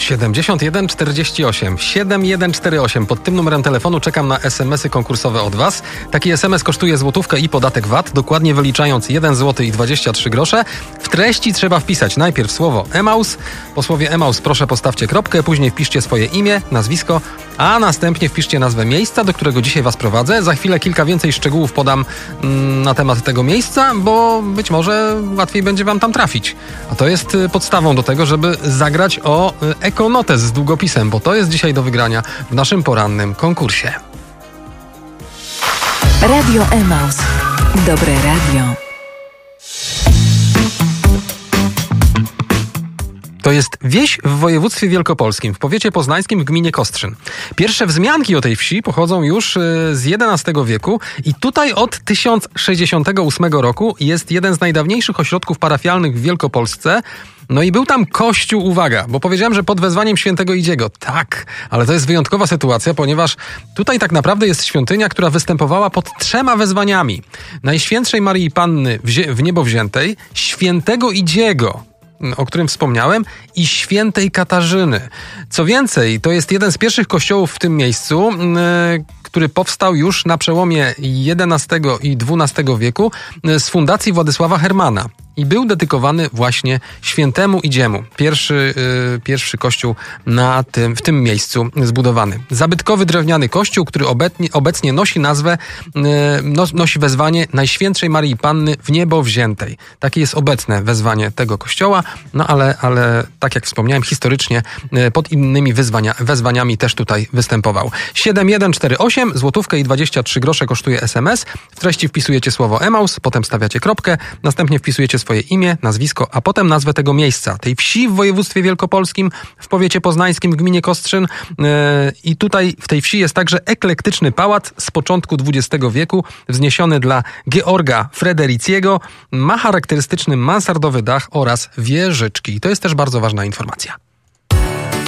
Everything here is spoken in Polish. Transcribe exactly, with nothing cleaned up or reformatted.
siedemdziesiąt jeden czterdzieści osiem siedem jeden cztery osiem. Pod tym numerem telefonu czekam na es em esy konkursowe od Was. Taki es em es kosztuje złotówkę i podatek V A T, dokładnie wyliczając jeden złoty i dwadzieścia trzy grosze. W treści trzeba wpisać najpierw słowo Emaus. Po słowie Emaus proszę postawcie kropkę, później wpiszcie swoje imię, nazwisko, a następnie wpiszcie nazwę miejsca, do którego dzisiaj Was prowadzę. Za chwilę kilka więcej szczegółów podam mm, na temat tego miejsca, bo być może łatwiej będzie Wam tam trafić. A to jest podstawą do tego, żeby zagrać o ekonotes z długopisem, bo to jest dzisiaj do wygrania w naszym porannym konkursie. Radio Emaus. Dobre radio. To jest wieś w województwie wielkopolskim, w powiecie poznańskim w gminie Kostrzyn. Pierwsze wzmianki o tej wsi pochodzą już z jedenastego wieku i tutaj od tysiąc sześćdziesiątego ósmego roku jest jeden z najdawniejszych ośrodków parafialnych w Wielkopolsce. No i był tam kościół, uwaga, bo powiedziałem, że pod wezwaniem świętego Idziego. Tak, ale to jest wyjątkowa sytuacja, ponieważ tutaj tak naprawdę jest świątynia, która występowała pod trzema wezwaniami. Najświętszej Maryi Panny w niebo wziętej, świętego Idziego, o którym wspomniałem, i świętej Katarzyny. Co więcej, to jest jeden z pierwszych kościołów w tym miejscu, yy, który powstał już na przełomie jedenastego i dwunastego wieku z fundacji Władysława Hermana. I był dedykowany właśnie świętemu Idziemu. Pierwszy, yy, pierwszy kościół na tym, w tym miejscu zbudowany. Zabytkowy drewniany kościół, który obecnie, obecnie nosi nazwę, yy, nos, nosi wezwanie Najświętszej Maryi Panny w niebo wziętej. Takie jest obecne wezwanie tego kościoła, no ale, ale tak jak wspomniałem, historycznie yy, pod innymi wyzwania, wezwaniami też tutaj występował. siedem jeden cztery osiem, złotówkę i dwadzieścia trzy grosze kosztuje es em es. W treści wpisujecie słowo Emaus, potem stawiacie kropkę, następnie wpisujecie swoje imię, nazwisko, a potem nazwę tego miejsca, tej wsi w województwie wielkopolskim, w powiecie poznańskim, w gminie Kostrzyn. Yy, I tutaj w tej wsi jest także eklektyczny pałac z początku dwudziestego wieku, wzniesiony dla Georga Fredericiego. Ma charakterystyczny mansardowy dach oraz wieżyczki. To jest też bardzo ważna informacja.